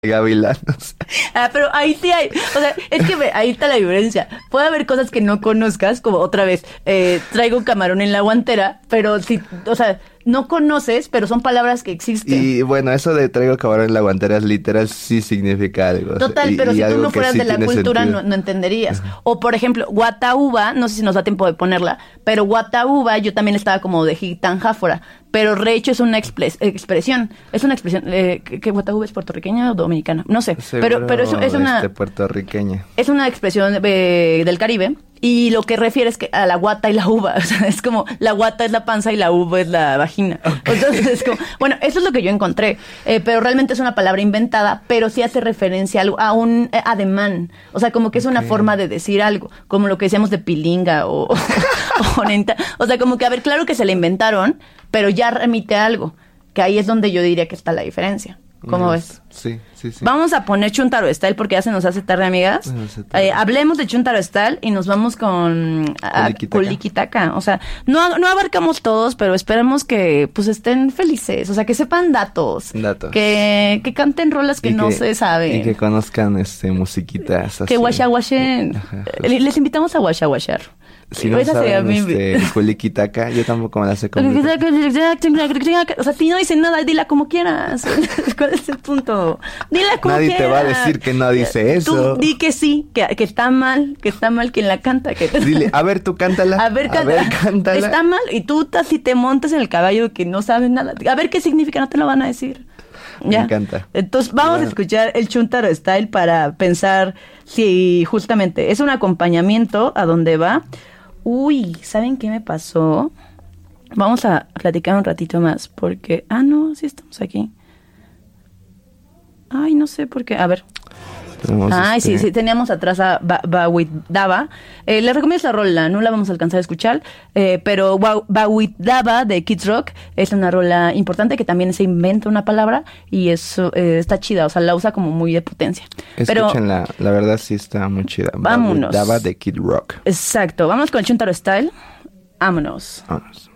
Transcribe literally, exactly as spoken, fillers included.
gavilanos. Ah, pero ahí sí hay, o sea, es que ve, ahí está la diferencia. Puede haber cosas que no conozcas, como otra vez, eh, traigo camarón en la guantera, pero si, o sea, no conoces, pero son palabras que existen. Y bueno, eso de traigo camarón en la guantera es literal, sí significa algo. Total, y, pero y si tú algo no que fueras sí de la tiene cultura sentido. no, no entenderías. O por ejemplo, guatauba, no sé si nos da tiempo de ponerla, pero guatauba yo también estaba como de gitanjáfora, pero recho es una expres- expresión, es una expresión, eh, ¿qué guatauba es puertorriqueña o dominicana? No sé, pero, pero eso es una... Este, puertorriqueña. Es una expresión eh, del Caribe y lo que refiere es que a la guata y la uva, o sea, es como la guata es la panza y la uva es la vagina. Okay. Entonces es como, bueno, eso es lo que yo encontré, eh, pero realmente es una palabra inventada, pero sí hace referencia a, algo, a un eh, ademán, o sea, como que es una okay. forma de decir algo, como lo que decíamos de pilinga o, o, o nenta, o sea, como que a ver, claro que se la inventaron, pero ya remite a algo, que ahí es donde yo diría que está la diferencia. ¿Cómo ves? Sí, sí, sí. Vamos a poner Chuntaro Style porque ya se nos hace tarde, amigas. No hace tarde. Eh, hablemos de Chuntaro Style y nos vamos con Kulikitaka. O sea, no, no abarcamos todos, pero esperemos que pues estén felices. O sea, que sepan datos. Datos. Que, que canten rolas que y no que, se saben. Y que conozcan este musiquitas. Que guachaguachen. Les invitamos a guachaguachar. Si no Esa saben mi... este, Kulikitaka, yo tampoco me la sé completa. O sea, si no dicen nada, dila como quieras. ¿Cuál es el punto? Dila como Nadie quieras. te va a decir que no dice eso. Tú di que sí, que, que está mal, que está mal quien la canta. Que... Dile, a ver, tú cántala. A ver, cántala. A ver, cántala. Está mal y tú si te montas en el caballo que no sabes nada. A ver qué significa, no te lo van a decir. Me ¿Ya? encanta. Entonces vamos bueno. a escuchar el Chuntaro Style para pensar si justamente es un acompañamiento a dónde va. Uy, ¿saben qué me pasó? Vamos a platicar un ratito más porque... Ah, no, sí estamos aquí. Ay, no sé por qué. A ver. Tenemos Ay, este... sí, sí, teníamos atrás a Bawitdaba. Eh, les recomiendo esa rola, no la vamos a alcanzar a escuchar, eh, pero Bawitdaba de Kids Rock es una rola importante que también se inventa una palabra y eso eh, está chida, o sea, la usa como muy de potencia. Escúchenla, pero, la verdad sí está muy chida. Vámonos. Bawitdaba de Kid Rock. Exacto, vamos con Chuntaro Style. Vámonos. Vámonos.